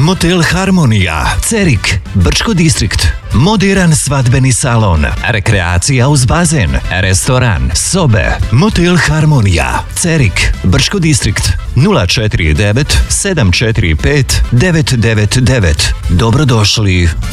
Motel Harmonija, Cerik, Brčko distrikt. Moderan svadbeni salon, rekreacija uz bazen, restoran, sobe. Motel Harmonija, Cerik, Brčko distrikt. 049 745 999. Dobrodošli